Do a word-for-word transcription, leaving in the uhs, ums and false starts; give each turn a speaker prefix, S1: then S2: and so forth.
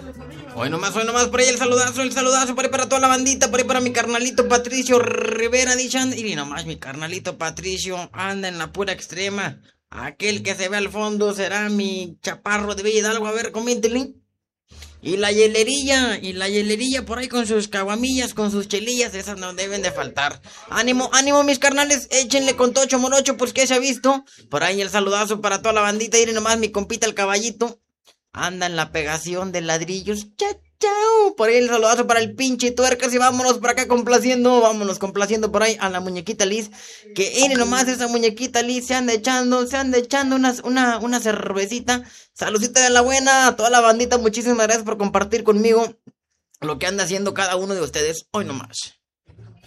S1: Hoy nomás, hoy nomás, por ahí el saludazo, el saludazo, por ahí para toda la bandita, por ahí para mi carnalito Patricio Rivera, dichan, y nomás mi carnalito Patricio anda en la pura extrema. Aquel que se ve al fondo será mi chaparro de Villa Hidalgo, a ver, coméntenle. Y la hielerilla, y la hielerilla por ahí con sus caguamillas, con sus chelillas, esas no deben de faltar. Ánimo, ánimo mis carnales, échenle con tocho morocho, pues que se ha visto. Por ahí el saludazo para toda la bandita, y nomás mi compita el caballito. Anda en la pegación de ladrillos. Chao, chao. Por ahí el saludazo para el pinche tuercas. Y vámonos por acá complaciendo. Vámonos complaciendo por ahí a la muñequita Liz. Que viene nomás esa muñequita Liz. Se anda echando, se anda echando una, una, una cervecita. Saludcita de la buena. A toda la bandita, muchísimas gracias por compartir conmigo lo que anda haciendo cada uno de ustedes hoy nomás.